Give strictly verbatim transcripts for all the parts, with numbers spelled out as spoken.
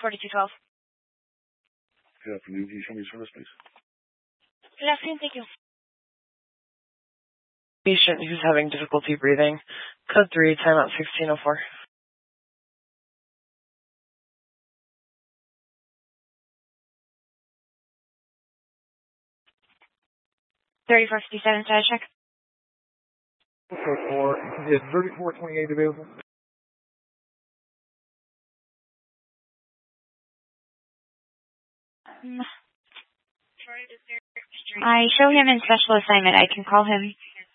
forty-two twelve. Good afternoon. Can you show me your service, please? Good afternoon. Thank you. Patient who's having difficulty breathing. Code three, timeout sixteen oh four. thirty-four fifty-seven, status check. Code four, is thirty-four twenty-eight available? Um, I show him in special assignment. I can call him.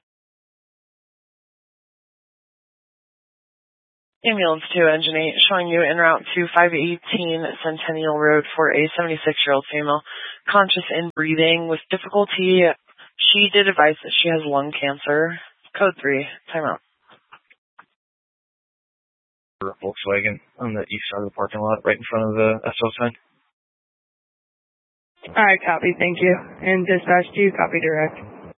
Ambulance two, Engine eight, showing you en route to five eighteen Centennial Road for a seventy-six-year-old female, conscious and breathing with difficulty. She did advise that she has lung cancer. Code three, timeout. Volkswagen on the east side of the parking lot, right in front of the S O sign. All right, copy. Thank you. And dispatch two, copy direct.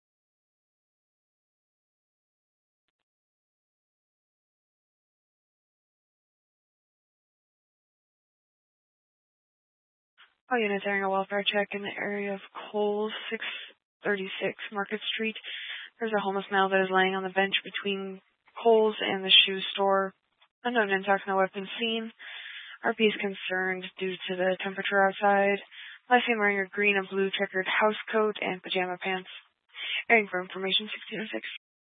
All units during a welfare check in the area of Coles, six thirty-six Market Street. There's a homeless male that is laying on the bench between Coles and the shoe store. Unknown intact, no weapon seen. R P is concerned due to the temperature outside. Last seen wearing a green and blue checkered house coat and pajama pants. Airing for information, sixteen oh six.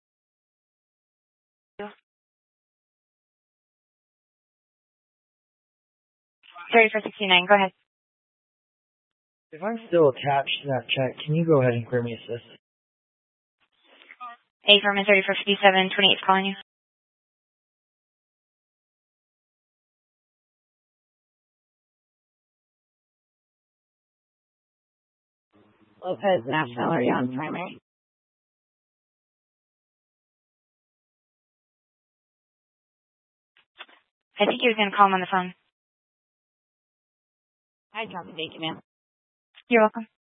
thirty-four sixty-nine, go ahead. If I'm still attached to that check, can you go ahead and clear me assist? A firm in thirty-four fifty-seven, twenty-eight calling you. Lopez National are you on primary? I think he was going to call him on the phone. I dropped the date, ma'am. You're welcome.